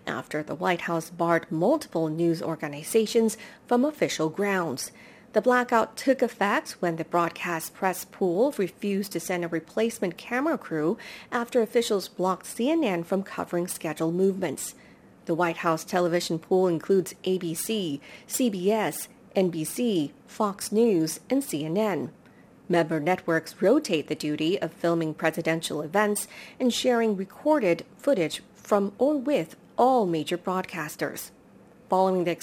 after the White House barred multiple news organizations from official grounds. The blackout took effect when the broadcast press pool refused to send a replacement camera crew after officials blocked CNN from covering scheduled movements. The White House television pool includes ABC, CBS, NBC, Fox News, and CNN. Member networks rotate the duty of filming presidential events and sharing recorded footage from or with all major broadcasters. Following the